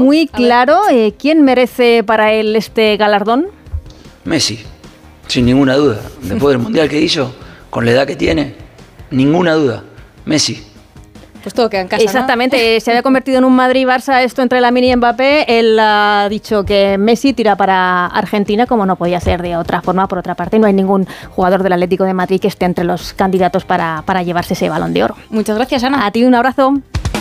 muy claro. ¿Quién merece para él este galardón? Messi, sin ninguna duda. Después del Mundial que hizo, con la edad que tiene, ninguna duda. Messi. Pues todo queda en casa, exactamente, ¿no? Se había convertido en un Madrid-Barça esto entre Lamine y Mbappé. Él ha dicho que Messi tira para Argentina, como no podía ser de otra forma. Por otra parte, no hay ningún jugador del Atlético de Madrid que esté entre los candidatos para llevarse ese Balón de Oro. Muchas gracias, Ana. A ti un abrazo.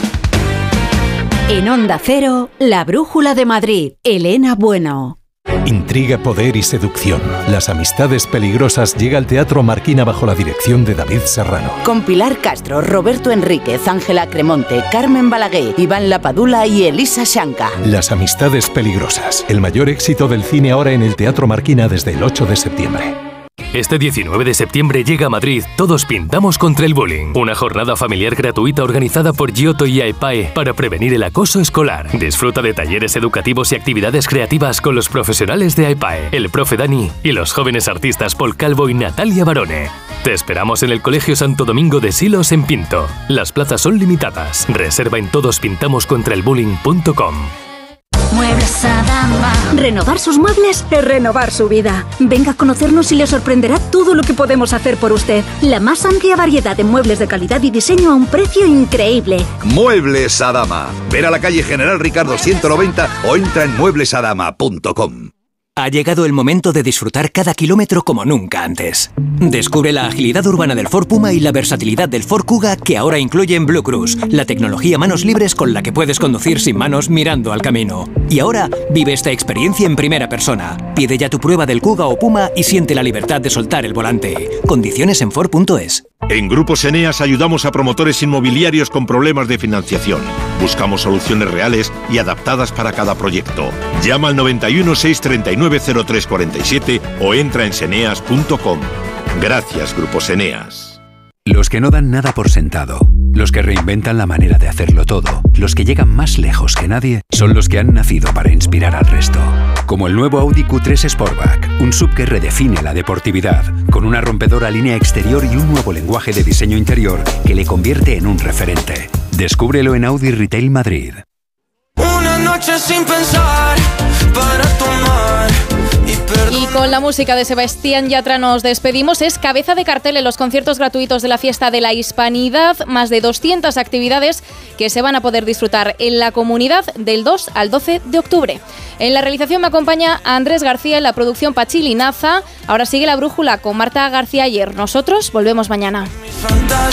En Onda Cero, La Brújula de Madrid, Elena Bueno. Intriga, poder y seducción. Las amistades peligrosas llega al Teatro Marquina bajo la dirección de David Serrano. Con Pilar Castro, Roberto Enríquez, Ángela Cremonte, Carmen Balaguer, Iván Lapadula y Elisa Shanka. Las amistades peligrosas. El mayor éxito del cine ahora en el Teatro Marquina desde el 8 de septiembre. Este 19 de septiembre llega a Madrid Todos Pintamos contra el Bullying, una jornada familiar gratuita organizada por Giotto y AEPAE para prevenir el acoso escolar. Disfruta de talleres educativos y actividades creativas con los profesionales de AEPAE, el profe Dani y los jóvenes artistas Paul Calvo y Natalia Barone. Te esperamos en el Colegio Santo Domingo de Silos en Pinto. Las plazas son limitadas. Reserva en todospintamoscontraelbullying.com. Muebles Adama. Renovar sus muebles es renovar su vida. Venga a conocernos y le sorprenderá todo lo que podemos hacer por usted. La más amplia variedad de muebles de calidad y diseño a un precio increíble. Muebles Adama. Ver a la calle General Ricardo 190 o entra en mueblesadama.com. Ha llegado el momento de disfrutar cada kilómetro como nunca antes. Descubre la agilidad urbana del Ford Puma y la versatilidad del Ford Kuga, que ahora incluyen Blue Cruise, la tecnología manos libres con la que puedes conducir sin manos mirando al camino. Y ahora vive esta experiencia en primera persona. Pide ya tu prueba del Kuga o Puma y siente la libertad de soltar el volante. Condiciones en Ford.es. En Grupos Eneas ayudamos a promotores inmobiliarios con problemas de financiación. Buscamos soluciones reales y adaptadas para cada proyecto. Llama al 91 639 0347 o entra en seneas.com. Gracias, Grupos Eneas. Los que no dan nada por sentado, los que reinventan la manera de hacerlo todo, los que llegan más lejos que nadie, son los que han nacido para inspirar al resto. Como el nuevo Audi Q3 Sportback, un SUV que redefine la deportividad, con una rompedora línea exterior y un nuevo lenguaje de diseño interior que le convierte en un referente. Descúbrelo en Audi Retail Madrid. Una noche sin pensar para tomar y perdonar. Y con la música de Sebastián Yatra nos despedimos. Es cabeza de cartel en los conciertos gratuitos de la Fiesta de la Hispanidad. Más de 200 actividades que se van a poder disfrutar en la comunidad del 2 al 12 de octubre. En la realización me acompaña Andrés García, en la producción Pachili Naza. Ahora sigue La Brújula con Marta García Ayer. Nosotros volvemos mañana.